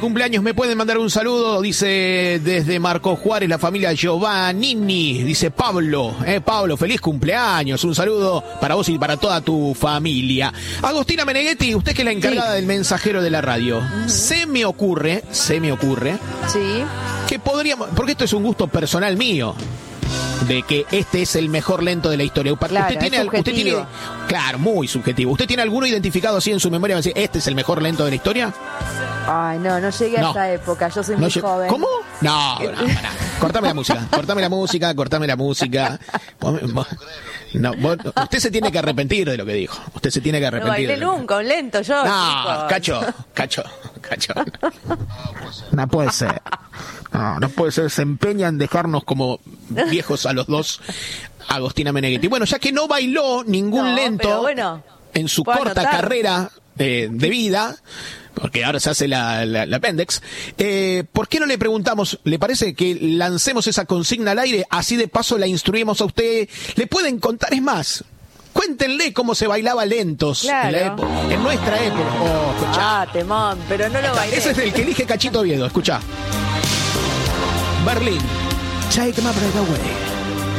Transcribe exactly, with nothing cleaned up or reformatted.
cumpleaños, me pueden mandar un saludo, dice desde Marcos Juárez, la familia Giovannini, dice Pablo, eh, Pablo, feliz cumpleaños, un saludo para vos y para toda tu familia. Agostina Meneghetti, usted que es la encargada sí. del mensajero de la radio, uh-huh. se me ocurre, se me ocurre, sí. que podríamos, porque esto es un gusto personal mío, de que este es el mejor lento de la historia. Claro, usted tiene, usted tiene, claro, muy subjetivo. ¿Usted tiene alguno identificado así en su memoria? ¿Este es el mejor lento de la historia? Ay, no, no llegué no. a esa época. Yo soy no muy lleg- joven. ¿Cómo? No, no, no. Cortame la música, cortame la música, cortame la música. No, vos, usted se tiene que arrepentir de lo que dijo. Usted se tiene que arrepentir. No bailé nunca, un lento yo. No, chicos. cacho, cacho, cacho. No puede ser. No, no puede ser. Se empeña en dejarnos como viejos a los dos. Agostina Meneghetti. Bueno, ya que no bailó ningún no, lento bueno, en su corta anotar. carrera eh, de vida, porque ahora se hace la, la, la Pendex, eh, ¿por qué no le preguntamos, le parece que lancemos esa consigna al aire? Así de paso la instruimos a usted. Le pueden contar, es más, cuéntenle cómo se bailaba lentos claro. en, la época, en nuestra época. Oh, escuchá. Ah, temón, pero no lo bailé. Ese es el que elige Cachito Oviedo, escuchá. Berlín. Take my breath away.